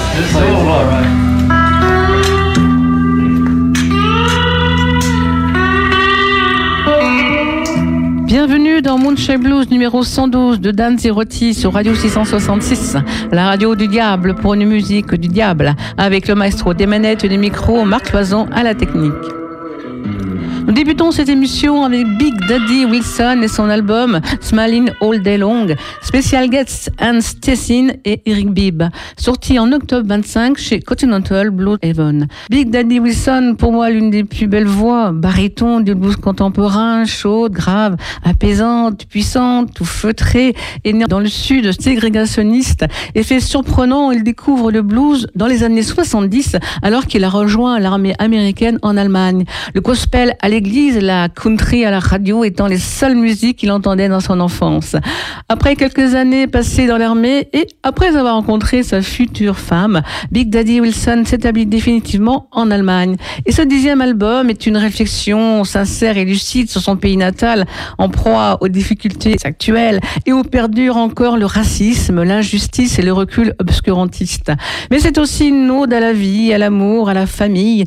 It's all right. Bienvenue dans Moonshine Blues numéro 112 de Dan Zerotti sur Radio 666, la radio du diable pour une musique du diable, avec le maestro des manettes et des micros, Marc Loison à la technique. Nous débutons cette émission avec Big Daddy Wilson et son album Smiling All Day Long, spécial guests Hans Tessin et Eric Bibb, sorti en octobre 25 chez Continental Blues Haven. Big Daddy Wilson, pour moi, l'une des plus belles voix, baryton du blues contemporain, chaude, grave, apaisante, puissante, tout feutrée, est né dans le sud ségrégationniste. Effet surprenant, il découvre le blues dans les années 70, alors qu'il a rejoint l'armée américaine en Allemagne. Le gospel à l'église, la country à la radio étant les seules musiques qu'il entendait dans son enfance. Après quelques années passées dans l'armée et après avoir rencontré sa future femme, Big Daddy Wilson s'établit définitivement en Allemagne. Et ce 10e album est une réflexion sincère et lucide sur son pays natal, en proie aux difficultés actuelles et où perdure encore le racisme, l'injustice et le recul obscurantiste. Mais c'est aussi une ode à la vie, à l'amour, à la famille